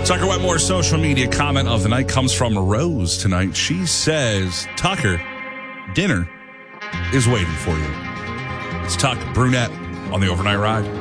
Tucker Wetmore's social media comment of the night comes from Rose tonight. She says, Tucker, dinner is waiting for you. It's Tuck Brunette on the Overnight Ride.